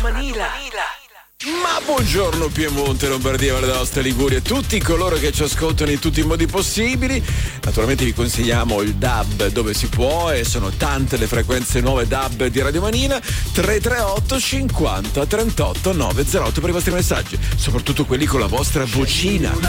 Ma buongiorno Piemonte, Lombardia, Valle d'Aosta, Liguria e tutti coloro che ci ascoltano in tutti i modi possibili. Naturalmente vi consigliamo il DAB dove si può e sono tante le frequenze nuove DAB di Radio Manila. 338 50 38 908 per i vostri messaggi, soprattutto quelli con la vostra vocina.